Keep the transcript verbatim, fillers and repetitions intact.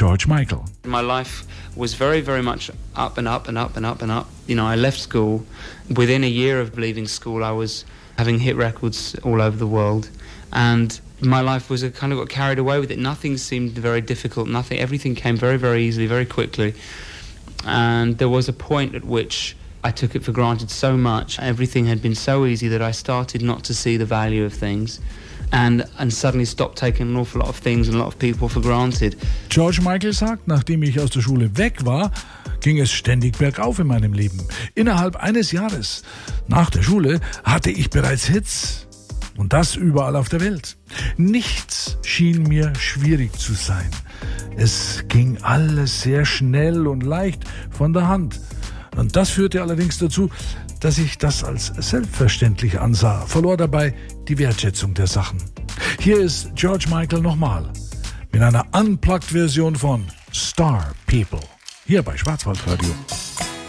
George Michael. My life was very, very much up and up and up and up and up. You know, I left school. Within a year of leaving school, I was having hit records all over the world. And my life was, I kind of got carried away with it. Nothing seemed very difficult. Nothing, everything came very, very easily, very quickly. And there was a point at which I took it for granted so much. Everything had been so easy that I started not to see the value of things. And, and suddenly stopped taking an awful lot of things and a lot of people for granted. George Michael sagt, nachdem ich aus der Schule weg war, ging es ständig bergauf in meinem Leben. Innerhalb eines Jahres nach der Schule hatte ich bereits Hits. Und das überall auf der Welt. Nichts schien mir schwierig zu sein. Es ging alles sehr schnell und leicht von der Hand. Und das führte allerdings dazu, dass ich das als selbstverständlich ansah, verlor dabei die Wertschätzung der Sachen. Hier ist George Michael nochmal mit einer Unplugged-Version von Star People, hier bei Schwarzwaldradio.